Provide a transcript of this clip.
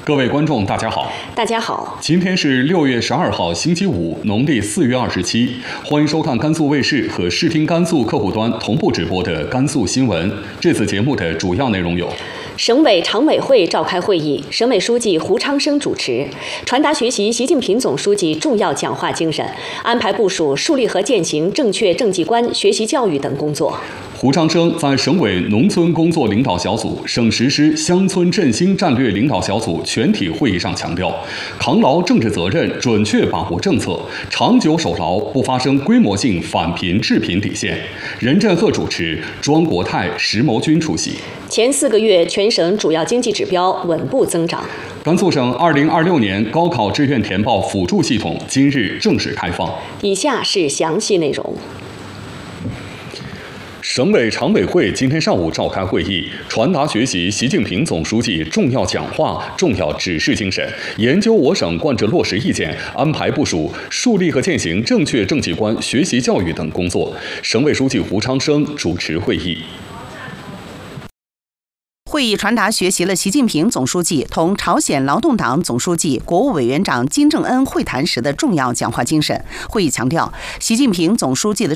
各位观众，大家好。 大家好， 今天是6月12号，星期五，农历4月27。欢迎收看甘肃卫视和视听甘肃客户端同步直播的甘肃新闻。这次节目的主要内容有： 省委常委会召开会议，省委书记胡昌生主持，传达学习习近平总书记重要讲话精神，安排部署树立和践行正确政绩观、学习教育等工作。 胡昌生在省委农村工作领导小组、省实施乡村振兴战略领导小组全体会议上强调，扛牢政治责任，准确把握政策，长久守牢不发生规模性反贫致贫底线。任振赫主持，庄国泰、石谋军出席。 前4个月，全省主要经济指标稳步增长。 甘肃省2026年高考志愿填报辅助系统今日正式开放。 以下是详细内容。 省委常委会今天上午召开会议，传达学习习近平总书记重要讲话、重要指示精神，研究我省贯彻落实意见，安排部署树立和践行正确政绩观、学习教育等工作。省委书记胡昌生主持会议。 会议传达学习了习近平总书记同朝鲜劳动党总书记、国务委员长金正恩会谈时的重要讲话精神。会议强调，习近平总书记的